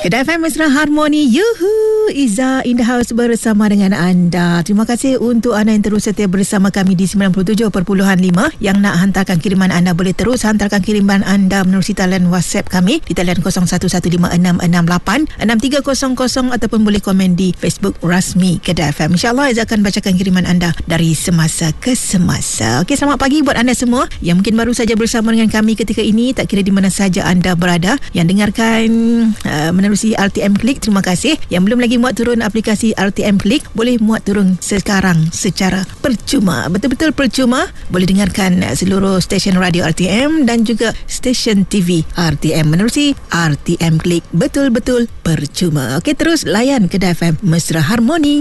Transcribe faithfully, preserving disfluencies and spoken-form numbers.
Kedai F M Mesra Harmoni. Yuhu, Iza in the house bersama dengan anda. Terima kasih untuk anda yang terus setia bersama kami di sembilan puluh tujuh perpuluhan lima. Yang nak hantarkan kiriman anda boleh terus hantarkan kiriman anda menerusi talian WhatsApp kami di talian kosong satu satu lima enam enam lapan enam tiga kosong kosong ataupun boleh komen di Facebook rasmi Kedai F M. InsyaAllah Iza akan bacakan kiriman anda dari semasa ke semasa. Okey, selamat pagi buat anda semua yang mungkin baru saja bersama dengan kami ketika ini, tak kira di mana saja anda berada. Yang dengarkan uh, menerusi R T M Click, terima kasih. Yang belum lagi muat turun aplikasi R T M Click, boleh muat turun sekarang secara percuma. Betul-betul percuma. Boleh dengarkan uh, seluruh stesen radio R T M dan juga stesen T V R T M menerusi R T M Click. Betul-betul percuma. Okey, terus layan Kedai F M Mesra Harmoni.